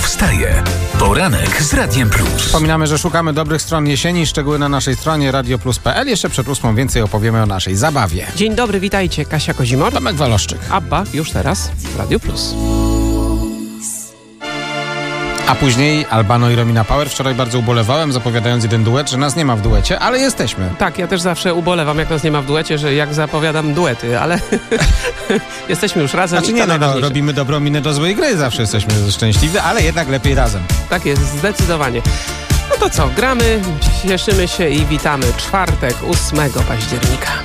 wstaje. Poranek z Radiem Plus. Wspominamy, że szukamy dobrych stron jesieni. Szczegóły na naszej stronie radioplus.pl. Jeszcze przed 8 więcej opowiemy o naszej zabawie. Dzień dobry, witajcie. Kasia Kozimor. Tomek Waloszczyk. Abba już teraz w Radio Plus. A później Albano i Romina Power. Wczoraj bardzo ubolewałem, zapowiadając jeden duet, że nas nie ma w duecie, ale jesteśmy. Tak, ja też zawsze ubolewam, jak nas nie ma w duecie, że jak zapowiadam duety, ale jesteśmy już razem. Znaczy robimy dobrą minę do złej gry, zawsze jesteśmy szczęśliwi, ale jednak lepiej razem. Tak jest, zdecydowanie. No to co, gramy, cieszymy się i witamy czwartek, 8 października.